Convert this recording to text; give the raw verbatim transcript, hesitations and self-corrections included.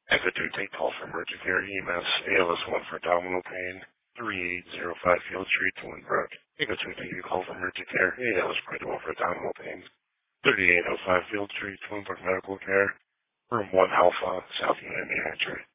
Echo two, take call from Emergency Care E M S, A L S one for abdominal pain, three eight zero five Field Street, Twinbrook. Echo two, take call from Emergency Care, A L S one for abdominal pain, thirty-eight oh five Field Street, Twinbrook Medical Care, room one Alpha, South Unit Manager.